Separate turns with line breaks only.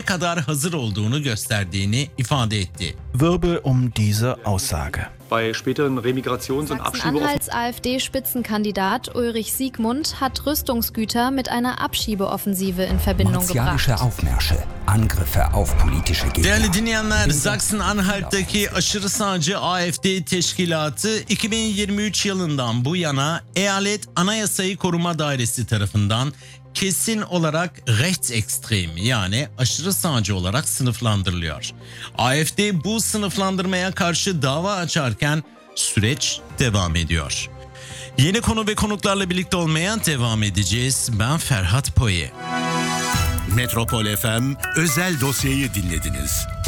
kadar hazır olduğunu gösterdiğini ifade etti.
Wirbel um diese Aussage.
Bei späteren Remigrations- und
Sachsen-Anhalts AfD-Spitzenkandidat Ulrich Siegmund hat Rüstungsgüter mit einer Abschiebeoffensive in Verbindung
Martialische
gebracht.
Aufmärsche, Angriffe auf politische Gegner.
Değerli dinleyenler, Sachsen-Anhalt'taki aşırı sağcı AfD teşkilatı 2023 yılından bu yana Eyalet Anayasayı Koruma Dairesi tarafından kesin olarak rechtsextrem yani aşırı sağcı olarak sınıflandırılıyor. AfD bu sınıflandırmaya karşı dava açarken süreç devam ediyor. Yeni konu ve konuklarla birlikte olmaya devam edeceğiz. Ben Ferhat Poye.
Metropol FM özel dosyayı dinlediniz.